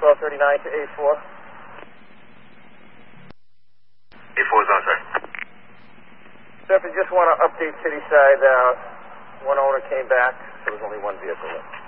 1239 to A4. A4's on, sir. Sir, if you just want to update City side, one owner came back, so there's only one vehicle left.